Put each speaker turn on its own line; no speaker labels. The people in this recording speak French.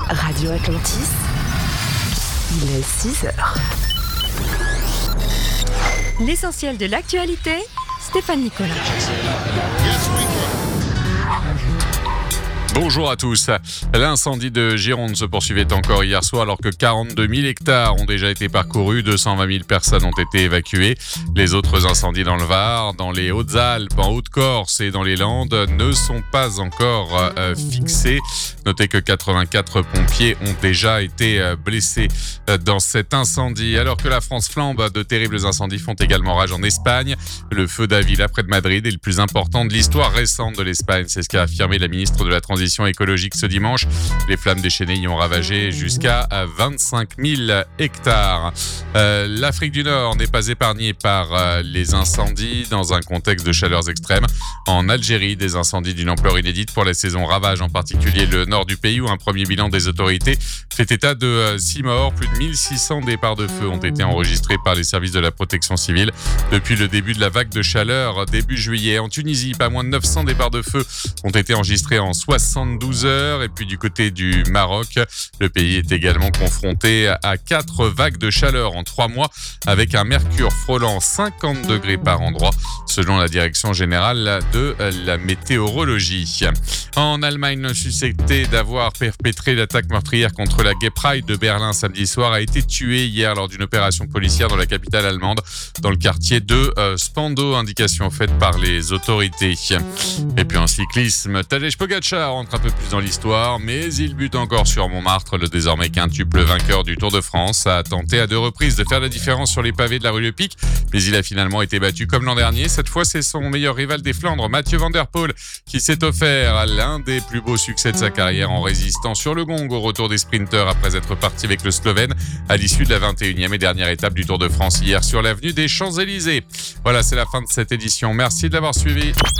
Radio Atlantis, il est 6 heures.
L'essentiel de l'actualité, Stéphane Nicolas.
Bonjour à tous. L'incendie de Gironde se poursuivait encore hier soir alors que 42 000 hectares ont déjà été parcourus, 220 000 personnes ont été évacuées. Les autres incendies dans le Var, dans les Hautes-Alpes, en Haute-Corse et dans les Landes ne sont pas encore fixés. Notez que 84 pompiers ont déjà été blessés dans cet incendie. Alors que la France flambe, de terribles incendies font également rage en Espagne. Le feu d'Avila près de Madrid est le plus important de l'histoire récente de l'Espagne. C'est ce qu'a affirmé la ministre de la Transition écologique ce dimanche. Les flammes déchaînées y ont ravagé jusqu'à 25 000 hectares. L'Afrique du Nord n'est pas épargnée par les incendies dans un contexte de chaleurs extrêmes. En Algérie, des incendies d'une ampleur inédite pour la saison ravagent en particulier le nord du pays où un premier bilan des autorités fait état de 6 morts. Plus de 1600 départs de feu ont été enregistrés par les services de la protection civile depuis le début de la vague de chaleur début juillet. En Tunisie, pas moins de 900 départs de feu ont été enregistrés en 72 heures. Et puis du côté du Maroc, le pays est également confronté à 4 vagues de chaleur en 3 mois avec un mercure frôlant 50 degrés par endroit selon la direction générale de la météorologie. En Allemagne, suspecté d'avoir perpétré l'attaque meurtrière contre la Gay Pride de Berlin samedi soir a été tué hier lors d'une opération policière dans la capitale allemande, dans le quartier de Spandau, indication faite par les autorités. Et puis en cyclisme, Tadej Pogačar rentre un peu plus dans l'histoire, mais il bute encore sur Montmartre. Le désormais quintuple vainqueur du Tour de France a tenté à 2 reprises de faire la différence sur les pavés de la rue Le Pic, mais il a finalement été battu comme l'an dernier. Cette fois, c'est son meilleur rival des Flandres, Mathieu van der Poel, qui s'est offert l'un des plus beaux succès de sa carrière en résistant sur le gong au retour des sprinteurs après être parti avec le Slovène à l'issue de la 21e et dernière étape du Tour de France hier sur l'avenue des Champs-Élysées. Voilà, c'est la fin de cette édition. Merci de l'avoir suivi.